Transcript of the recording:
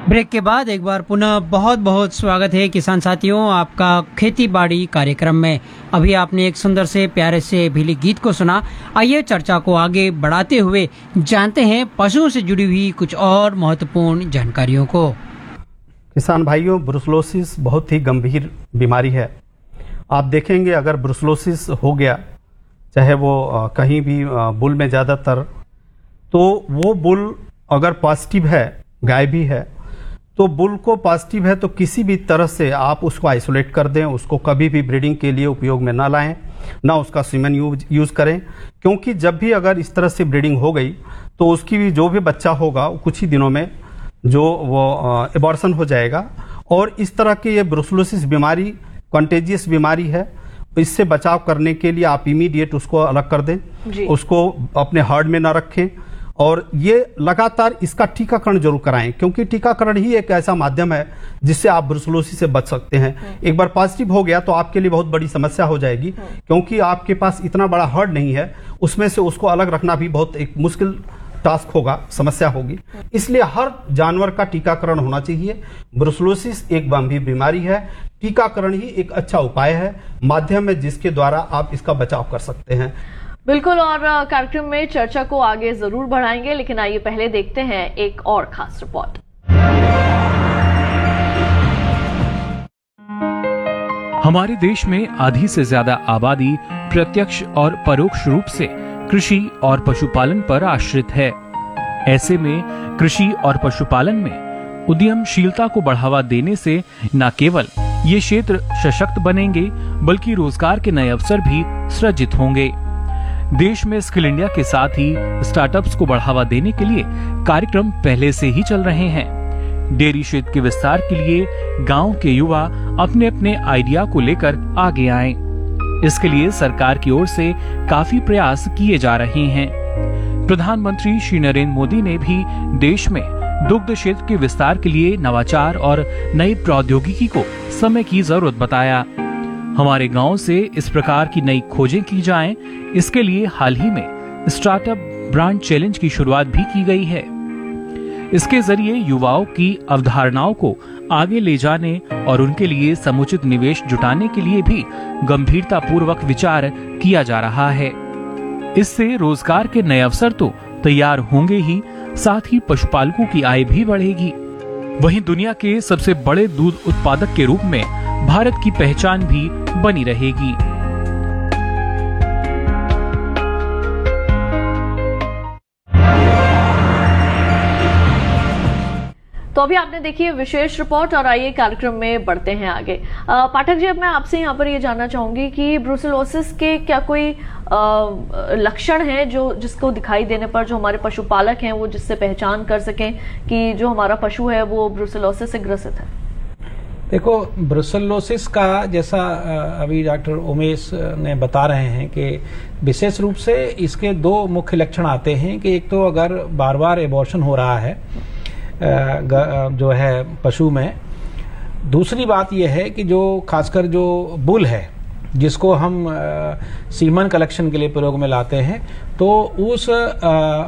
Break के बाद एक बार पुनः बहुत बहुत स्वागत है किसान साथियों, आपका खेती बाड़ी कार्यक्रम में। अभी आपने एक सुंदर से प्यारे से भीली गीत को सुना। आइए चर्चा को आगे बढ़ाते हुए जानते हैं पशुओं से जुड़ी हुई कुछ और महत्वपूर्ण जानकारियों को। किसान भाइयों, ब्रुसलोसिस बहुत ही गंभीर बीमारी है। आप देखेंगे अगर ब्रुसलोसिस हो गया, चाहे वो कहीं भी बुल में ज़्यादातर, तो वो बुल अगर पॉजिटिव है, गाय भी है, तो बुल को पॉजिटिव है तो किसी भी तरह से आप उसको आइसोलेट कर दें, उसको कभी भी ब्रीडिंग के लिए उपयोग में ना लाएं, ना उसका सीमेन यूज़ करें, क्योंकि जब भी अगर इस तरह से ब्रीडिंग हो गई तो उसकी भी जो भी बच्चा होगा कुछ ही दिनों में जो वो एबॉर्शन हो जाएगा। और इस तरह की ये ब्रुसलोसिस बीमारी कंटेजियस बीमारी है। इससे बचाव करने के लिए आप इमीडिएट उसको अलग कर दें, उसको अपने हर्ड में ना रखें और ये लगातार इसका टीकाकरण जरूर कराएं, क्योंकि टीकाकरण ही एक ऐसा माध्यम है जिससे आप ब्रुसलोसिस से बच सकते हैं। एक बार पॉजिटिव हो गया तो आपके लिए बहुत बड़ी समस्या हो जाएगी, क्योंकि आपके पास इतना बड़ा हर्ड नहीं है, उसमें से उसको अलग रखना भी बहुत एक मुश्किल टास्क होगा, समस्या होगी। इसलिए हर जानवर का टीकाकरण होना चाहिए। ब्रुसलोसिस एक गंभीर बीमारी है, टीकाकरण ही एक अच्छा उपाय है, माध्यम है जिसके द्वारा आप इसका बचाव कर सकते हैं। बिल्कुल, और कार्यक्रम में चर्चा को आगे जरूर बढ़ाएंगे, लेकिन आइए पहले देखते हैं एक और खास रिपोर्ट। हमारे देश में आधी से ज्यादा आबादी प्रत्यक्ष और परोक्ष रूप से कृषि और पशुपालन पर आश्रित है। ऐसे में कृषि और पशुपालन में उद्यमशीलता को बढ़ावा देने से न केवल ये क्षेत्र सशक्त बनेंगे, बल्कि रोजगार के नए अवसर भी सृजित होंगे। देश में स्किल इंडिया के साथ ही स्टार्टअप्स को बढ़ावा देने के लिए कार्यक्रम पहले से ही चल रहे हैं। डेयरी क्षेत्र के विस्तार के लिए गांव के युवा अपने अपने आइडिया को लेकर आगे आएं। इसके लिए सरकार की ओर से काफी प्रयास किए जा रहे हैं। प्रधानमंत्री श्री नरेंद्र मोदी ने भी देश में दुग्ध क्षेत्र के विस्तार के लिए नवाचार और नई प्रौद्योगिकी को समय की जरूरत बताया। हमारे गांव से इस प्रकार की नई खोजें की जाएं, इसके लिए हाल ही में स्टार्टअप ब्रांड चैलेंज की शुरुआत भी की गई है। इसके जरिए युवाओं की अवधारणाओं को आगे ले जाने और उनके लिए समुचित निवेश जुटाने के लिए भी गंभीरता पूर्वक विचार किया जा रहा है। इससे रोजगार के नए अवसर तो तैयार होंगे ही, साथ ही पशुपालकों की आय भी बढ़ेगी। वहीं दुनिया के सबसे बड़े दूध उत्पादक के रूप में भारत की पहचान भी बनी रहेगी। तो अभी आपने देखी विशेष रिपोर्ट और आइए कार्यक्रम में बढ़ते हैं आगे। पाठक जी, अब मैं आपसे यहाँ पर ये जानना चाहूंगी कि ब्रुसलोसिस के क्या कोई लक्षण हैं जो जिसको दिखाई देने पर जो हमारे पशुपालक हैं वो जिससे पहचान कर सकें कि जो हमारा पशु है वो ब्रुसलोसिस से ग्रसित है? देखो, ब्रुसलोसिस का जैसा अभी डॉक्टर उमेश ने बता रहे हैं कि विशेष रूप से इसके दो मुख्य लक्षण आते हैं कि एक तो अगर बार बार एबॉर्शन हो रहा है जो है पशु में। दूसरी बात यह है कि जो खासकर जो बुल है जिसको हम सीमन कलेक्शन के लिए प्रयोग में लाते हैं, तो उस